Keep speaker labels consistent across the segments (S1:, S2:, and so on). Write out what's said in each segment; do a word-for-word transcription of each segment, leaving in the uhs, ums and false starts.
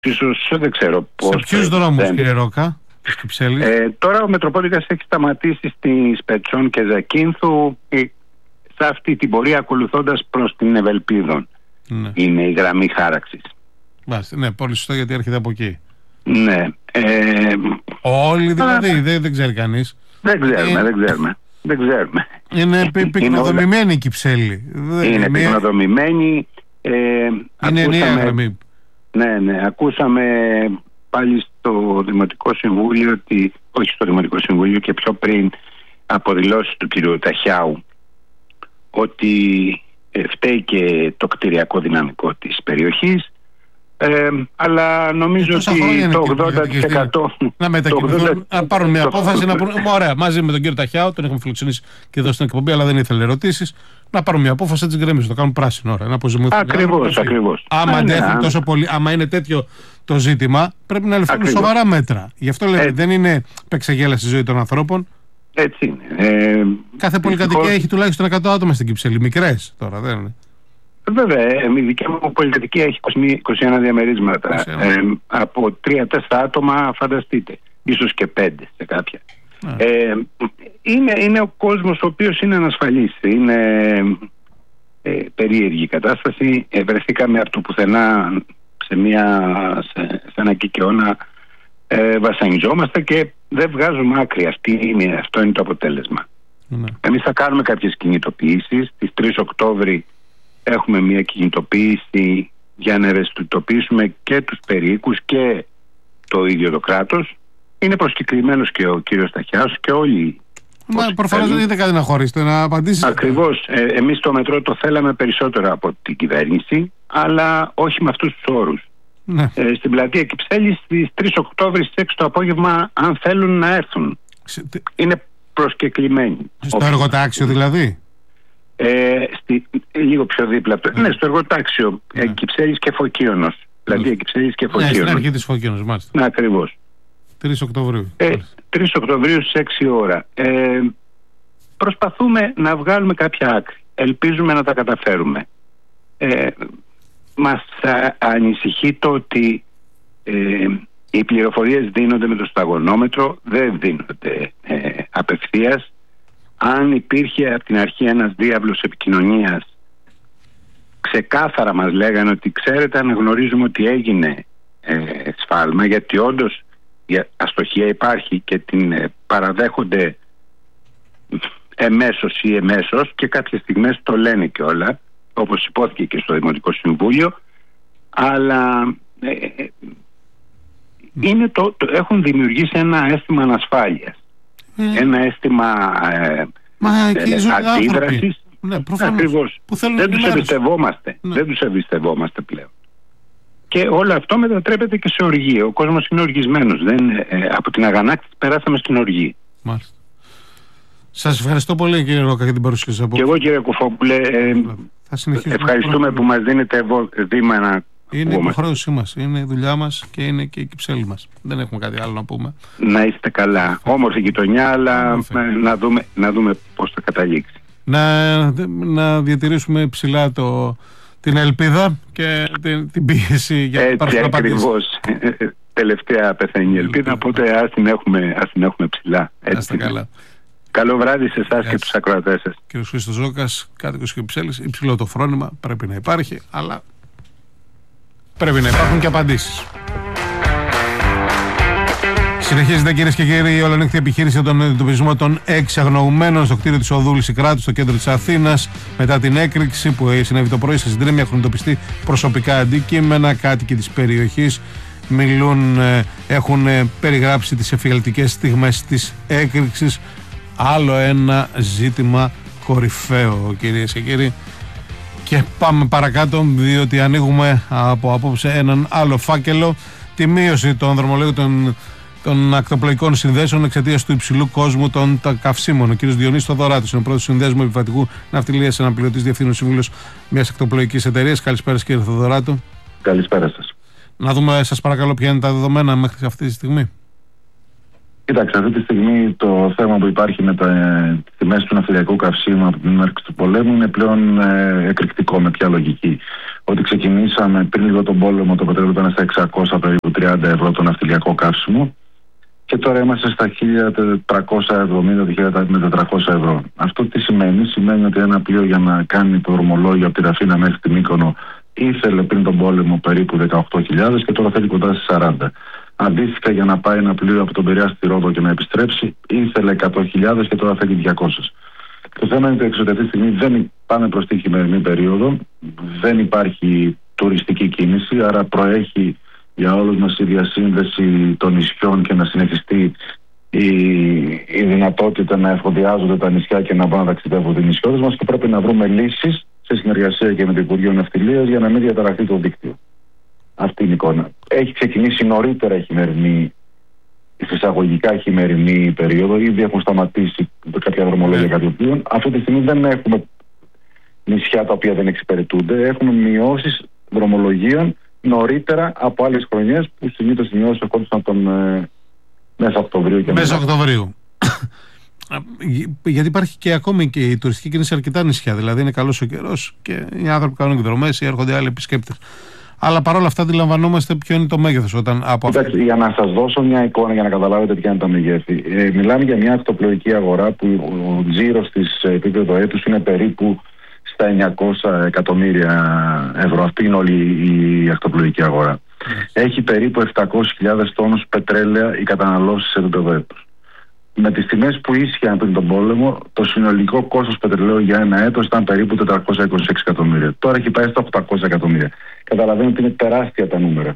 S1: ίσως δεν ξέρω πώς.
S2: Σε ποιους δρόμους, κύριε Ρόκα, της Κυψέλης?
S1: Ε, τώρα ο Μετροπόλητας έχει σταματήσει στη Σπετσών και Ζακίνθου, ε, σε αυτή την πορεία ακολουθώντας προς την Ευελπίδων. Ναι. Είναι η γραμμή χάραξης.
S2: Μάλιστα, ναι, πολύ σωστό, γιατί έρχεται από εκεί.
S1: Ναι. Ε,
S2: Όλοι δηλαδή, α, δεν, δεν ξέρει κανείς.
S1: Δεν ξέρουμε, ε, δεν ξέρουμε. Δεν ξέρουμε.
S2: Είναι πυκνοδομημένη η Κυψέλη.
S1: Είναι μία... πυκνοδομημένη. Ε,
S2: είναι νέα γραμμή.
S1: Ναι, ναι. Ακούσαμε πάλι στο Δημοτικό Συμβούλιο, ότι, όχι στο Δημοτικό Συμβούλιο και πιο πριν από δηλώσεις του κ. Ταχιάου, ότι ε, φταίει και το κτηριακό δυναμικό της περιοχής. Ε, αλλά νομίζω ότι το ογδόντα τοις εκατό
S2: να μετακινηθούν, να πάρουν μια απόφαση να πούνε, ωραία, μαζί με τον κύριο Ταχιάου, τον έχουμε φιλοξενήσει και εδώ στην εκπομπή, αλλά δεν ήθελε ερωτήσεις, να πάρουν μια απόφαση, έτσι γκρέμιζουν, το κάνουν πράσινο, ώρα, να αποζημιωθούν.
S1: Ακριβώς, ακριβώς.
S2: Άμα αντέχουν τόσο πολύ, άμα είναι τέτοιο το ζήτημα, πρέπει να ληφθούν σοβαρά μέτρα. Γι' αυτό λέμε, ε, δεν είναι παίξαγέλα στη ζωή των ανθρώπων.
S1: Έτσι είναι. Ε,
S2: Κάθε πολυκατοικία έχει τουλάχιστον εκατό άτομα στην Κυψέλη, μικρές τώρα, δεν είναι?
S1: Βέβαια, η δική μου πολυκατοικία έχει είκοσι ένα διαμερίσματα. Ε, από τρία τέσσερα άτομα, φανταστείτε. Ίσως και πέντε σε κάποια. Ε, είναι, είναι ο κόσμος ο οποίος είναι ανασφαλής. Είναι ε, περίεργη η κατάσταση. Ε, βρεθήκαμε από το πουθενά σε, μια, σε, σε ένα κικαιώνα. Ε, βασανιζόμαστε και δεν βγάζουμε άκρη. Αυτή είναι, αυτό είναι το αποτέλεσμα. Ναι. Εμείς θα κάνουμε κάποιες κινητοποιήσεις. Στις τρεις Οκτώβρη έχουμε μια κινητοποίηση για να ευαισθητοποιήσουμε και τους περίοικους και το ίδιο το κράτος. Είναι προσκεκλημένος και ο κύριος Ταχιάος και όλοι.
S2: Μα προφανώς δεν έχετε κάτι να χωρίσετε, να απαντήσετε.
S1: Ακριβώς. Ε, εμείς το μετρό το θέλαμε περισσότερο από την κυβέρνηση, αλλά όχι με αυτούς τους όρους. Ναι. Ε, στην πλατεία Κυψέλης στις τρεις Οκτώβρη στις έξι το απόγευμα, αν θέλουν να έρθουν. Σε... Είναι προσκεκλημένοι.
S2: Στο Όπως... εργοτάξιο δηλαδή?
S1: Ε, στη, λίγο πιο δίπλα. Ναι, ναι, στο εργοτάξιο. Ναι. Ε, Κυψέλης και Φωκίωνος. Πλατεία Κυψέλης και Φωκίωνος.
S2: Ναι, στην αρχή της Φωκίωνος, μάλιστα.
S1: Ναι, ακριβώς.
S2: τρεις Οκτωβρίου.
S1: Ε, τρεις Οκτωβρίου στις έξι ώρα. Ε, προσπαθούμε να βγάλουμε κάποια άκρη. Ελπίζουμε να τα καταφέρουμε. Ε, μας α, ανησυχεί το ότι ε, οι πληροφορίες δίνονται με το σταγονόμετρο, δεν δίνονται ε, απευθείας. Αν υπήρχε από την αρχή ένας διάβλος επικοινωνίας, ξεκάθαρα μας λέγανε ότι ξέρετε, αναγνωρίζουμε ότι έγινε ε, σφάλμα, γιατί όντως η αστοχία υπάρχει και την ε, παραδέχονται εμέσως ή εμέσως και κάποιες στιγμές το λένε κιόλα, όπως υπόθηκε και στο Δημοτικό Συμβούλιο, αλλά ε, ε, είναι το, το, έχουν δημιουργήσει ένα αίσθημα ανασφάλειας. Mm. Ένα αίσθημα ε, ε, αντίδρασης.
S2: Ναι,
S1: ακριβώς. Δεν τους εμπιστευόμαστε. Ναι. Δεν τους εμπιστευόμαστε πλέον. Και όλο αυτό μετατρέπεται και σε οργή. Ο κόσμος είναι οργισμένος. Δεν, ε, από την αγανάκτηση περάσαμε στην οργή.
S2: Μάλιστα. Σας ευχαριστώ πολύ, κύριε Ρόκα, για την παρουσία σας.
S1: Και εγώ, κύριε Κουφόπουλε, ε, ευχαριστούμε που μας δίνετε βήμα να...
S2: Είναι η υποχρέωσή μας, είναι η δουλειά μας και είναι και η Κυψέλη μας. Δεν έχουμε κάτι άλλο να πούμε.
S1: Να είστε καλά. Όμορφη γειτονιά, αλλά να δούμε, να δούμε πώς θα καταλήξει.
S2: Να, να διατηρήσουμε ψηλά το, την ελπίδα και την, την πίεση για
S1: να πάρουμε απαντήσεις. Έτσι ακριβώς. Τελευταία πεθαίνει η ελπίδα, οπότε ας την έχουμε, ας την έχουμε ψηλά.
S2: Έτσι. Καλά.
S1: Καλό βράδυ σε εσάς και τους ακροατές σας.
S2: Κύριος Χρήστος Ρόκας, κάτοικος Κυψέλης. Υψηλό το φρόνημα, πρέπει να υπάρχει, αλλά πρέπει να υπάρχουν και απαντήσεις. Συνεχίζεται, κυρίες και κύριοι, η ολονύχτη επιχείρηση για τον εντοπισμό των έξι αγνοωμένων στο κτίριο της οδού Λυσικράτου, στο κέντρο της Αθήνας. Μετά την έκρηξη που συνέβη το πρωί στα συντρίμμια, έχουν εντοπιστεί προσωπικά αντικείμενα. Κάτοικοι της περιοχής μιλούν, έχουν περιγράψει τις εφιαλτικές στιγμές της έκρηξης. Άλλο ένα ζήτημα κορυφαίο, κυρίες και κύριοι. Και πάμε παρακάτω, διότι ανοίγουμε από απόψε έναν άλλο φάκελο. Τη μείωση των δρομολόγων των, των ακτοπλοϊκών συνδέσεων εξαιτίας του υψηλού κόσμου των καυσίμων. Ο κ. Διονύσης Θοδωράτος είναι ο πρόεδρος του Συνδέσμου Επιβατικού Ναυτιλίας, αναπληρωτής διευθύνων σύμβουλος μιας ακτοπλοϊκής εταιρείας. Καλησπέρα, κύριε Θοδωράτο.
S1: Καλησπέρα σας.
S2: Να δούμε, σας παρακαλώ, ποια είναι τα δεδομένα μέχρι αυτή τη στιγμή.
S3: Κοίταξε, αυτή τη στιγμή το θέμα που υπάρχει με τα τιμές του ναυτιλιακού καυσίμου από την έναρξη του πολέμου είναι πλέον ε, εκρηκτικό. Με ποια λογική? Ότι ξεκινήσαμε πριν λίγο τον πόλεμο, το πετρέλαιο ήταν στα εξακόσια περίπου τριάντα ευρώ το ναυτιλιακό καύσιμο και τώρα είμαστε στα χίλια τριακόσια εβδομήντα με τετρακόσια ευρώ. Αυτό τι σημαίνει? Σημαίνει ότι ένα πλοίο για να κάνει το ορμολόγιο από τη Ραφίνα μέχρι τη Μύκονο ήθελε πριν τον πόλεμο περίπου δεκαοκτώ χιλιάδες και τώρα θέλει κοντά στις σαράντα. Αντίστοιχα, για να πάει ένα πλοίο από τον Πειραιά στη Ρόδο και να επιστρέψει, ήθελε εκατό χιλιάδες και τώρα θέλει διακόσιες. Το θέμα είναι ότι αυτή τη στιγμή δεν πάμε προς τη χειμερινή περίοδο, δεν υπάρχει τουριστική κίνηση, άρα προέχει για όλους μας η διασύνδεση των νησιών και να συνεχιστεί η, η δυνατότητα να εφοδιάζονται τα νησιά και να πάνε να ταξιδεύουν οι νησιώτες μας και πρέπει να βρούμε λύσεις σε συνεργασία και με το Υπουργείο Ναυτιλίας για να μην διαταραχθεί το δίκτυο. Αυτή είναι η εικόνα. Έχει ξεκινήσει νωρίτερα η χειμερινή, εισαγωγικά χειμερινή περίοδο, ήδη έχουν σταματήσει κάποια δρομολόγια κάποιων πλοίων. Αυτή τη στιγμή δεν έχουμε νησιά τα οποία δεν εξυπηρετούνται. Έχουμε μειώσεις δρομολογίων νωρίτερα από άλλες χρονιές που συνήθως οι μειώσεις ερχόντουσαν τον ε, μέσα Οκτωβρίου και
S2: μέσα Οκτωβρίου. Γιατί υπάρχει και ακόμη και η τουριστική κίνηση σε αρκετά νησιά. Δηλαδή είναι καλός ο καιρός και οι άνθρωποι κάνουν εκδρομές ή έρχονται άλλοι επισκέπτες. Αλλά παρόλα αυτά αντιλαμβανόμαστε ποιο είναι το μέγεθος όταν από
S3: Κοιτάξτε, για να σας δώσω μια εικόνα για να καταλάβετε ποια είναι τα μεγέθη. Ε, μιλάμε για μια ακτοπλοϊκή αγορά που ο τζίρος της σε επίπεδο έτους είναι περίπου στα εννιακόσια εκατομμύρια ευρώ. Αυτή είναι όλη η ακτοπλοϊκή αγορά. Mm. Έχει περίπου επτακόσιες χιλιάδες τόνους πετρέλαια οι καταναλώσεις σε επίπεδο έτους. Με τις τιμές που ίσχυαν πριν τον πόλεμο, το συνολικό κόστος πετρελαίου για ένα έτος ήταν περίπου τετρακόσια είκοσι έξι εκατομμύρια. Τώρα έχει πάει στα οκτακόσια εκατομμύρια. Καταλαβαίνετε ότι είναι τεράστια τα νούμερα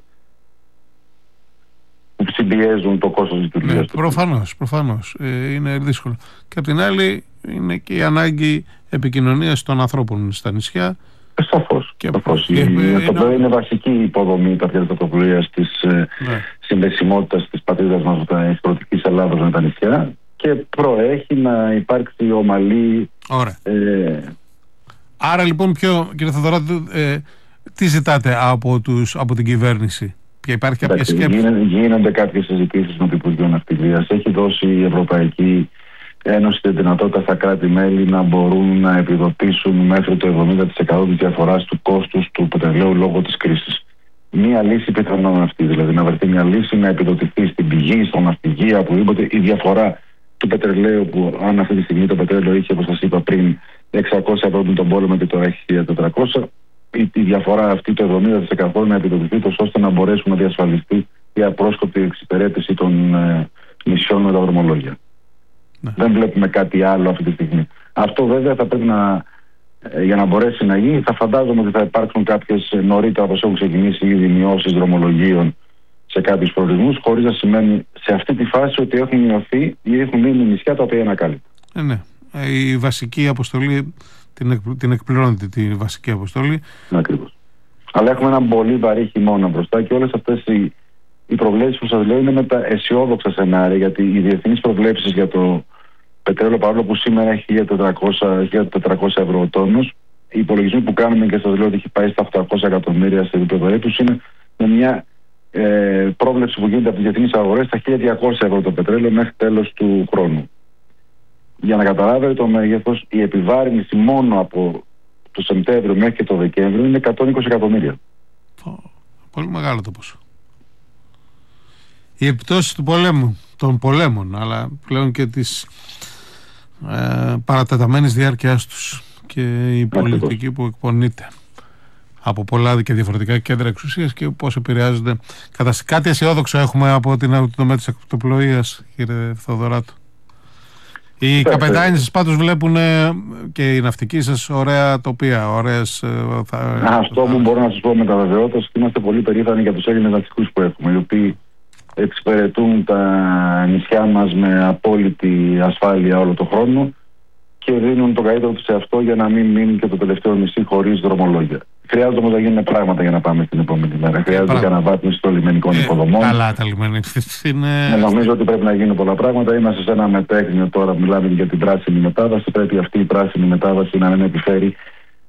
S3: που συμπιέζουν το κόστος της λειτουργίας.
S2: Ναι, προφανώς, προφανώς. Ε, είναι δύσκολο. Και απ' την άλλη είναι και η ανάγκη επικοινωνίας των ανθρώπων στα νησιά.
S3: Ε, σαφώς. Και σαφώς. Και, η, ε, το είναι βασική υποδομή τα πρωτοβουλίας της ναι. συνδεσιμότητας της πατρίδας μας, της πρωτικής Ελλάδος με τα νησιά και προέχει να υπάρξει ομαλή.
S2: Ωραία. Ε... Άρα λοιπόν, ποιο, κύριε Θεοδωράτου, ε, τι ζητάτε από, τους, από την κυβέρνηση? Και υπάρχει κάποια σκέψη?
S3: Γίνονται, γίνονται κάποιες συζητήσεις με το Υπουργείο Ναυτιλίας. Έχει δώσει η Ευρωπαϊκή Ένωση τη δυνατότητα στα κράτη-μέλη να μπορούν να επιδοτήσουν μέχρι το εβδομήντα τοις εκατό της διαφοράς του κόστους του πετρελαίου λόγω της κρίσης. Μία λύση πιθανόν αυτή, δηλαδή να βρεθεί μια λύση να επιδοτηθεί στην πηγή, στον ναυπηγείο, οπουδήποτε η διαφορά του πετρελαίου που αν αυτή τη στιγμή το πετρέλαιο είχε, όπως σας είπα πριν, εξακόσια ευρώ τον πόλεμο και τώρα έχει χίλια τετρακόσια, η, η διαφορά αυτή το εβδομήντα τοις εκατό να επιδοτηθεί τόσο ώστε να μπορέσουμε να διασφαλιστεί η απρόσκοπτη εξυπηρέτηση των ε, νησιών με τα δρομολόγια. Ναι. Δεν βλέπουμε κάτι άλλο αυτή τη στιγμή. Αυτό βέβαια θα πρέπει να, για να μπορέσει να γίνει, θα φαντάζομαι ότι θα υπάρξουν κάποιες νωρίτερα, όπως έχουν ξεκινήσει ήδη, μειώσεις δρομολογίων σε κάποιους προορισμούς, χωρίς να σημαίνει σε αυτή τη φάση ότι έχουν μειωθεί ή έχουν μείνει νησιά τα οποία είναι ακάλυπτα.
S2: Ε, ναι. Η βασική αποστολή την, εκ, την εκπληρώνεται τη βασική αποστολή.
S3: Ναι, ακριβώς. Αλλά έχουμε ένα πολύ βαρύ χειμώνα μπροστά και όλες αυτές οι, οι προβλέψεις που σας λέω είναι με τα αισιόδοξα σενάρια, γιατί οι διεθνείς προβλέψεις για το πετρέλαιο, παρόλο που σήμερα έχει χίλια τετρακόσια ευρώ ο τόνος, οι υπολογισμοί που κάνουμε και σας λέω ότι έχει πάει στα οκτακόσια εκατομμύρια σε επίπεδο έτους είναι με μια ε, πρόβλεψη που γίνεται από τις διεθνείς αγορές στα χίλια διακόσια ευρώ το πετρέλαιο μέχρι τέλος του χρόνου. Για να καταλάβετε το μέγεθος, η επιβάρυνση μόνο από το Σεπτέμβριο μέχρι και το Δεκέμβριο είναι εκατόν είκοσι εκατομμύρια.
S2: Πολύ μεγάλο το ποσό. Οι επιπτώσεις του πολέμου, των πολέμων, αλλά πλέον και της ε, παρατεταμένης διάρκειάς τους και η πολιτική που εκπονείται από πολλά και διαφορετικά κέντρα εξουσίας και πώς επηρεάζονται. Κατά κάτι αισιόδοξο έχουμε από την τομέα της ακτοπλοείας, κύριε Θεοδωράτου? Οι καπετάνοι σας πάντως βλέπουν και οι ναυτικοί σας ωραία τοπία, ωραίες... Θα,
S3: Αυτό που μπορώ να σας πω με τα βεβαιότητα, ότι είμαστε πολύ περήφανοι για τους Έλληνες ναυτικούς που έχουμε, οι οποίοι εξυπηρετούν τα νησιά μας με απόλυτη ασφάλεια όλο τον χρόνο και δίνουν το καλύτερο τους σε αυτό για να μην μείνει και το τελευταίο νησί χωρίς δρομολόγια. Χρειάζεται όμως να γίνουν πράγματα για να πάμε στην επόμενη μέρα. Χρειάζεται και αναβάθμιση των λιμενικών
S2: ε,
S3: υποδομών.
S2: Καλά, τα λιμενικά είναι.
S3: Ε, νομίζω ότι πρέπει να γίνουν πολλά πράγματα. Είμαστε σε ένα μετέχνιο τώρα, μιλάμε για την πράσινη μετάβαση. Πρέπει αυτή η πράσινη μετάβαση να μην επιφέρει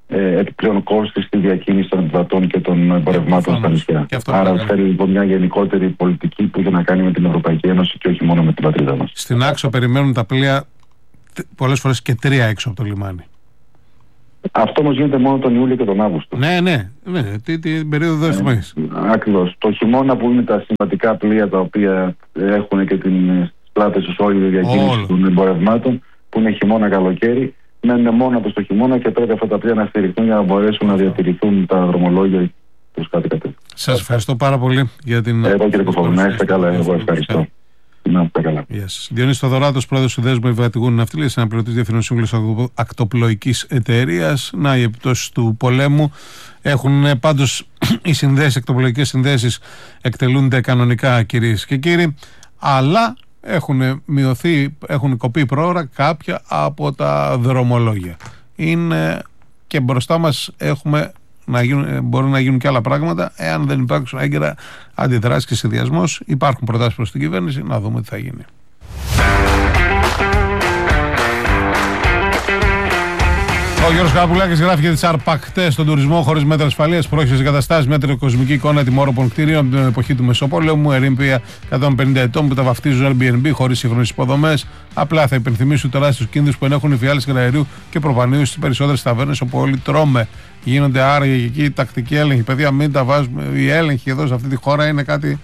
S3: ε, επιπλέον κόστη στη διακίνηση των επιβατών και των εμπορευμάτων στα νησιά. Άρα φέρει λοιπόν μια γενικότερη πολιτική που έχει να κάνει με την Ευρωπαϊκή Ένωση και όχι μόνο με την πατρίδα μας.
S2: Στην Άξο περιμένουν τα πλοία πολλές φορές και τρία έξω από το λιμάνι.
S3: Αυτό όμως γίνεται μόνο τον Ιούλιο και τον Αύγουστο.
S2: Ναι, ναι, ναι. Τι, την περίοδο δεν
S3: ε, Ακριβώς. Το χειμώνα που είναι τα συμβατικά πλοία τα οποία έχουν και τις πλάτες τους όλη η διακίνηση των εμπορευμάτων, που είναι χειμώνα καλοκαίρι, μένουν μόνο από το χειμώνα και πρέπει αυτά τα πλοία να στηριχθούν για να μπορέσουν να διατηρηθούν τα δρομολόγια προς κάθε κατεύθυνση.
S2: Σας ευχαριστώ πάρα πολύ για την.
S3: Εγώ κύριε Κοφόδου, να είστε καλά. Εγώ ευχαριστώ. Να είστε καλά.
S2: Yes. Διονύσης Θοδωράτος, πρόεδρος του Δέσμου Ευατηγού Ναυτιλίας, αναπληρωτής διευθύνων σύμβουλος ακτοπλοϊκής εταιρείας. Να, οι επιπτώσεις του πολέμου έχουν πάντως οι συνδέσεις, ακτοπλοϊκές συνδέσεις εκτελούνται κανονικά, κυρίες και κύριοι, αλλά έχουν μειωθεί, έχουν κοπεί πρόωρα κάποια από τα δρομολόγια. Είναι και μπροστά μας έχουμε να γίνουν, μπορούν να γίνουν και άλλα πράγματα εάν δεν υπάρξουν έγκαιρα αντιδράσεις και συνδυασμός. Υπάρχουν προτάσεις προς την κυβέρνηση, να δούμε τι θα γίνει. Ο Γιώργος Καραπουλάκης γράφει για τις αρπακτές στον τουρισμό χωρίς μέτρα ασφαλείας, πρόχειρες εγκαταστάσεις, μέτρη κοσμική εικόνα τιμόρροπων κτίριων από την εποχή του Μεσοπόλεμου, ερήπια εκατόν πενήντα ετών που τα βαφτίζουν Airbnb χωρίς σύγχρονες υποδομές. Απλά θα υπενθυμίσουν τεράστιους κίνδυνους που ενέχουν οι φιάλες αερίου και προπανίου στις περισσότερες ταβέρνες όπου όλοι τρώμε. Γίνονται άραγε εκεί οι τακτικοί έλεγχοι. Παιδιά, μην τα βάζουμε. Οι έλεγχοι εδώ σε αυτή τη χώρα είναι κάτι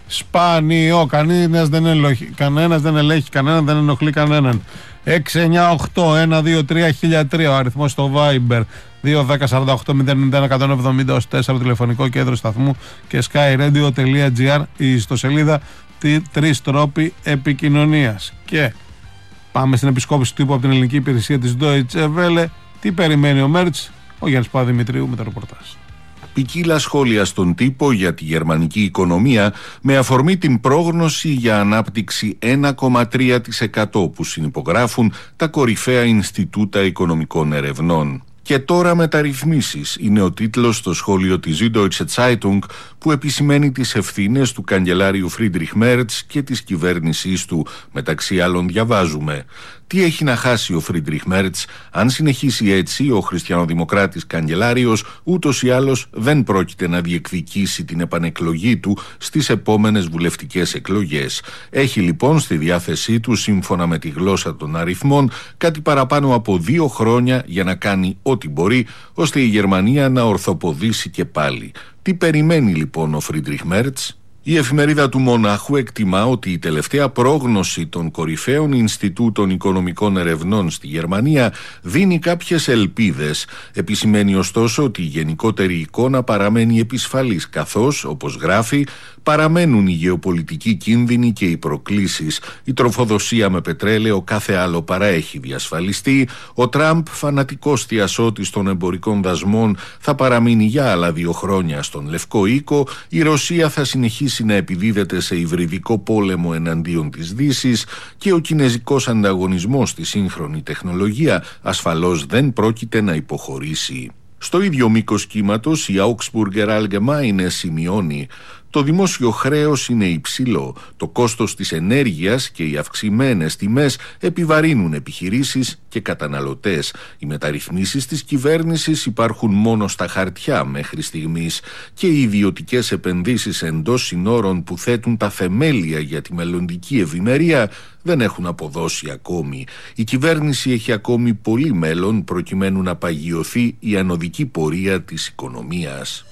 S2: σπάνιο. Κανένας δεν ελέγχει, κανένας δεν ελέγχει, κανέναν δεν ενοχλεί κανέναν. έξι εννιά οκτώ ένα δύο τρία χίλια τρία ο αριθμός στο Viber, δύο δέκα σαράντα οκτώ μηδέν ενενήντα ένα εκατόν εβδομήντα τέσσερα τηλεφωνικό κέντρο σταθμού και skyradio.gr η ιστοσελίδα τρεις τρόποι επικοινωνίας. Και πάμε στην επισκόπηση του τύπου από την ελληνική υπηρεσία της Deutsche Welle. Τι περιμένει ο Μέρτς? Ο Γιάννης Παπαδημητρίου με το ρεπορτάζ.
S4: Ποικίλα σχόλια στον τύπο για τη γερμανική οικονομία με αφορμή την πρόγνωση για ανάπτυξη ένα κόμμα τρία τοις εκατό που συνυπογράφουν τα κορυφαία Ινστιτούτα Οικονομικών Ερευνών. Και τώρα μεταρρυθμίσεις είναι ο τίτλος στο σχόλιο της Süddeutsche Zeitung που επισημαίνει τις ευθύνες του καγκελάριου Φρίντριχ Μέρτς και της κυβέρνησής του. Μεταξύ άλλων διαβάζουμε: τι έχει να χάσει ο Φρίντριχ Μέρτς? Αν συνεχίσει έτσι, ο χριστιανοδημοκράτης καγκελάριος ούτως ή άλλως δεν πρόκειται να διεκδικήσει την επανεκλογή του στις επόμενες βουλευτικές εκλογές. Έχει λοιπόν στη διάθεσή του, σύμφωνα με τη γλώσσα των αριθμών, κάτι παραπάνω από δύο χρόνια για να κάνει ό,τι μπορεί ώστε η Γερμανία να ορθοποδήσει και πάλι. Τι περιμένει λοιπόν ο Φρίντριχ Μέρτς? Η εφημερίδα του Μονάχου εκτιμά ότι η τελευταία πρόγνωση των κορυφαίων Ινστιτούτων Οικονομικών Ερευνών στη Γερμανία δίνει κάποιες ελπίδες. Επισημαίνει ωστόσο ότι η γενικότερη εικόνα παραμένει επισφαλής, καθώς, όπως γράφει, παραμένουν οι γεωπολιτικοί κίνδυνοι και οι προκλήσεις. Η τροφοδοσία με πετρέλαιο κάθε άλλο παρά έχει διασφαλιστεί. Ο Τραμπ, φανατικός θειασότης των εμπορικών δασμών, θα παραμείνει για άλλα δύο χρόνια στον Λευκό Οίκο. Η Ρωσία θα συνεχίσει να επιδίδεται σε υβριδικό πόλεμο εναντίον της Δύσης και ο κινεζικός ανταγωνισμός στη σύγχρονη τεχνολογία ασφαλώς δεν πρόκειται να υποχωρήσει. Στο ίδιο μήκος κύματος η Augsburger Allgemeine σημειώνει: το δημόσιο χρέος είναι υψηλό, το κόστος της ενέργειας και οι αυξημένες τιμές επιβαρύνουν επιχειρήσεις και καταναλωτές. Οι μεταρρυθμίσεις της κυβέρνησης υπάρχουν μόνο στα χαρτιά μέχρι στιγμής και οι ιδιωτικές επενδύσεις εντός συνόρων που θέτουν τα θεμέλια για τη μελλοντική ευημερία δεν έχουν αποδώσει ακόμη. Η κυβέρνηση έχει ακόμη πολύ μέλλον προκειμένου να παγιωθεί η ανωδική πορεία της οικονομίας.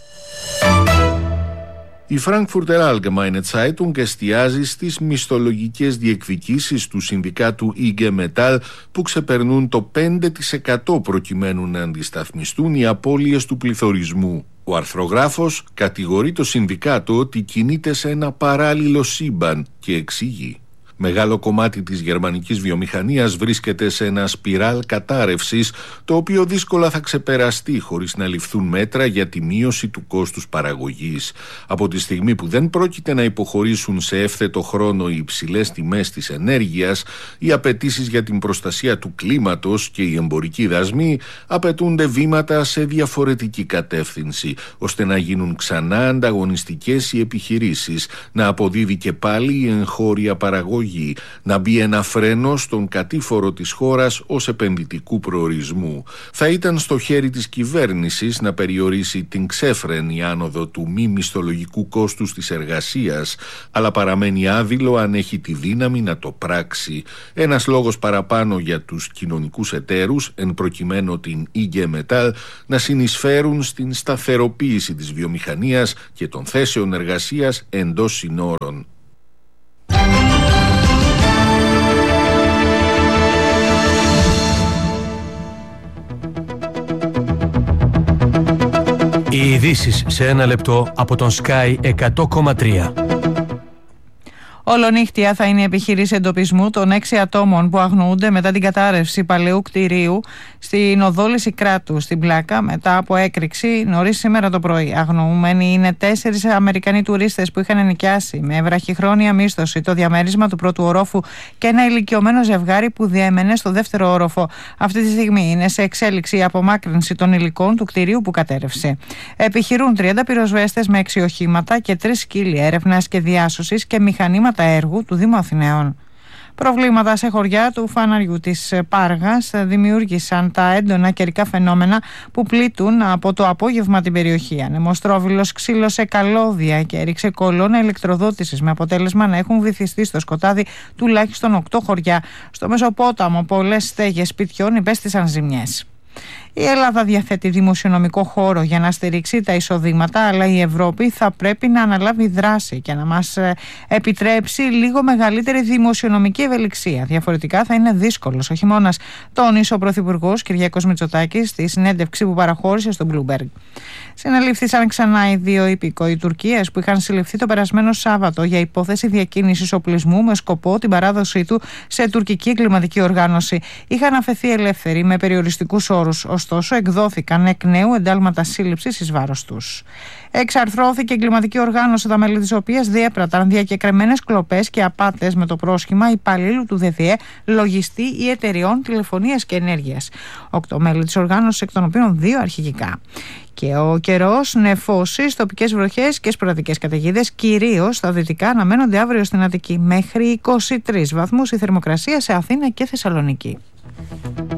S4: Η Frankfurter Allgemeine Zeitung εστιάζει στις μισθολογικές διεκδικήσεις του συνδικάτου άι τζι Metall που ξεπερνούν το πέντε τοις εκατό προκειμένου να αντισταθμιστούν οι απώλειες του πληθωρισμού. Ο αρθρογράφος κατηγορεί το συνδικάτο ότι κινείται σε ένα παράλληλο σύμπαν και εξηγεί: μεγάλο κομμάτι της γερμανικής βιομηχανίας βρίσκεται σε ένα σπιράλ κατάρρευσης, το οποίο δύσκολα θα ξεπεραστεί χωρίς να ληφθούν μέτρα για τη μείωση του κόστους παραγωγής. Από τη στιγμή που δεν πρόκειται να υποχωρήσουν σε εύθετο χρόνο οι υψηλές τιμές της ενέργειας, οι απαιτήσεις για την προστασία του κλίματος και οι εμπορικοί δασμοί, απαιτούνται βήματα σε διαφορετική κατεύθυνση, ώστε να γίνουν ξανά ανταγωνιστικές οι επιχειρήσεις, να αποδίδει και πάλι η εγχώρια παραγωγή επιλογή, να μπει ένα φρένο στον κατήφορο της χώρας ως επενδυτικού προορισμού. Θα ήταν στο χέρι της κυβέρνησης να περιορίσει την ξέφρενη άνοδο του μη μισθολογικού κόστους της εργασίας, αλλά παραμένει άδειλο αν έχει τη δύναμη να το πράξει. Ένας λόγος παραπάνω για τους κοινωνικούς εταίρους, εν προκειμένου την Ι Γκ Μετάλ, να συνεισφέρουν στην σταθεροποίηση της βιομηχανίας και των θέσεων εργασίας εντός συνόρων.
S5: Οι ειδήσεις σε ένα λεπτό από τον Sky εκατό κόμμα τρία.
S6: Ολονύχτια θα είναι η επιχείρηση εντοπισμού των έξι ατόμων που αγνοούνται μετά την κατάρρευση παλαιού κτηρίου στην οδό Λυσικράτου στην Πλάκα μετά από έκρηξη νωρίς σήμερα το πρωί. Αγνοούμενοι είναι τέσσερις Αμερικανοί τουρίστες που είχαν ενοικιάσει με βραχυχρόνια μίσθωση το διαμέρισμα του πρώτου ορόφου και ένα ηλικιωμένο ζευγάρι που διέμενε στο δεύτερο όροφο. Αυτή τη στιγμή είναι σε εξέλιξη η απομάκρυνση των υλικών του κτηρίου που κατέρευσε. Επιχειρούν τριάντα πυροσβέστες με έξι οχήματα και τρεις σκύλοι έρευνας και διάσωσης και μηχανήματα έργου του Δήμου Αθηναίων. Προβλήματα σε χωριά του φαναριού της Πάργας δημιούργησαν τα έντονα καιρικά φαινόμενα που πλήττουν από το απόγευμα την περιοχή. Ανεμοστρόβιλος ξύλωσε καλώδια και έριξε κολόνα ηλεκτροδότησης με αποτέλεσμα να έχουν βυθιστεί στο σκοτάδι τουλάχιστον οκτώ χωριά. Στο Μεσοπόταμο πολλές στέγες σπιτιών υπέστησαν ζημιές. Η Ελλάδα διαθέτει δημοσιονομικό χώρο για να στηρίξει τα εισοδήματα, αλλά η Ευρώπη θα πρέπει να αναλάβει δράση και να μας επιτρέψει λίγο μεγαλύτερη δημοσιονομική ευελιξία. Διαφορετικά θα είναι δύσκολος ο χειμώνας, τόνισε ο Πρωθυπουργός Κυριάκος Μητσοτάκης στη συνέντευξη που παραχώρησε στο Bloomberg. Συνελήφθησαν ξανά οι δύο υπηκόοι Τουρκίας που είχαν συλληφθεί το περασμένο Σάββατο για υπόθεση διακίνησης οπλισμού με σκοπό την παράδοσή του σε τουρκική εγκληματική οργάνωση. Είχαν αφαιθεί ελεύθεροι με περιοριστικούς όρους, ωστόσο εκδόθηκαν εκ νέου εντάλματα σύλληψης εις βάρος τους. Εξαρθρώθηκε εγκληματική οργάνωση, τα μέλη της οποίας διέπραταν διακεκριμένες κλοπές και απάτες με το πρόσχημα υπαλλήλου του ΔΔΕ, λογιστή ή εταιριών τηλεφωνίας και ενέργειας. Οκτώ μέλη της οργάνωσης, εκ των οποίων δύο αρχηγικά. Και ο καιρός, νεφώσεις, τοπικές βροχές και σποραδικές καταιγίδες, κυρίως στα δυτικά, αναμένονται αύριο στην Αττική. Μέχρι είκοσι τρεις βαθμούς η θερμοκρασία σε Αθήνα και Θεσσαλονίκη.